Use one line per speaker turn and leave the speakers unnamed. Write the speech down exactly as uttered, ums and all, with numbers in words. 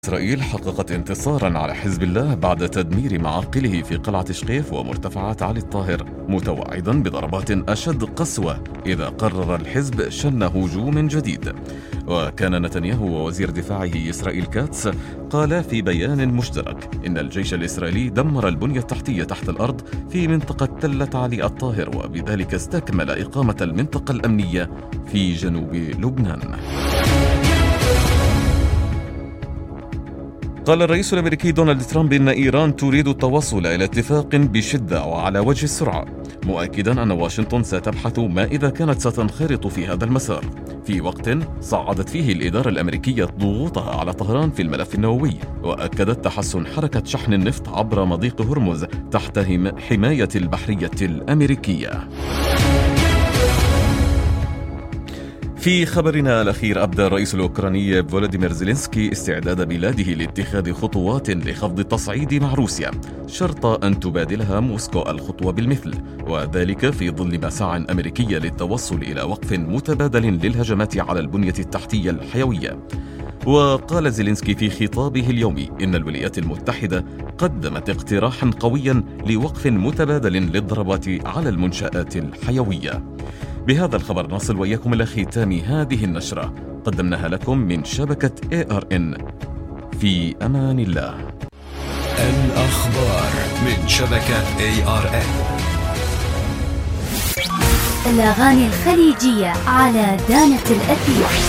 إسرائيل حققت انتصارا على حزب الله بعد تدمير معاقله في قلعة شقيف ومرتفعات علي الطاهر، متوعدا بضربات أشد قسوة إذا قرر الحزب شن هجوم جديد. وكان نتنياهو ووزير دفاعه إسرائيل كاتس قالا في بيان مشترك إن الجيش الإسرائيلي دمر البنية التحتية تحت الأرض في منطقة تلة علي الطاهر، وبذلك استكمل إقامة المنطقة الأمنية في جنوب لبنان. قال الرئيس الأمريكي دونالد ترامب إن إيران تريد التوصل إلى اتفاق بشدة وعلى وجه السرعة، مؤكدا أن واشنطن ستبحث ما إذا كانت ستنخرط في هذا المسار في وقت صعدت فيه الإدارة الأمريكية ضغوطها على طهران في الملف النووي، وأكدت تحسن حركة شحن النفط عبر مضيق هرمز تحت حماية البحرية الأمريكية. في خبرنا الأخير، أبدى الرئيس الأوكراني فولوديمير زيلينسكي استعداد بلاده لاتخاذ خطوات لخفض التصعيد مع روسيا، شرط أن تبادلها موسكو الخطوة بالمثل، وذلك في ظل مساع أمريكية للتوصل إلى وقف متبادل للهجمات على البنية التحتية الحيوية. وقال زيلينسكي في خطابه اليومي إن الولايات المتحدة قدمت اقتراحا قويا لوقف متبادل للضربات على المنشآت الحيوية. بهذا الخبر نصل وإياكم إلى ختام هذه النشرة، قدمناها لكم من شبكة إيه آر إن. في أمان الله.
الأخبار من شبكة إيه آر إن.
الأغاني الخليجية على دانة الأثير.